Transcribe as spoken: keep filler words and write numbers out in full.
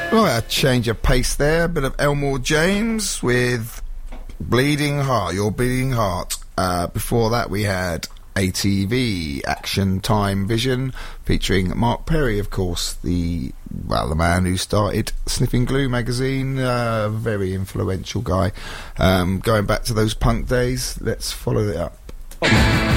Right, a change of pace there. A bit of Elmore James with Bleeding Heart, Your Bleeding Heart. Uh, before that we had A T V, Action Time Vision, featuring Mark Perry, of course, the, well, the man who started Sniffing Glue magazine, a uh, very influential guy. Um, going back to those punk days, let's follow it up.